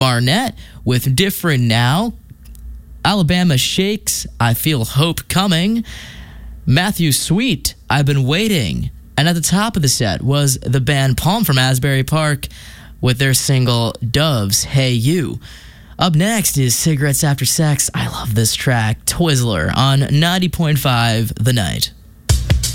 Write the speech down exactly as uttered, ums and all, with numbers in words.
Barnett with Different Now. Alabama Shakes, I Feel Hope Coming. Matthew Sweet, I've Been Waiting. And at the top of the set was the band Palm from Asbury Park with their single Doves, Hey You. Up next is Cigarettes After Sex. I love this track, Twizzler, on ninety point five The Night.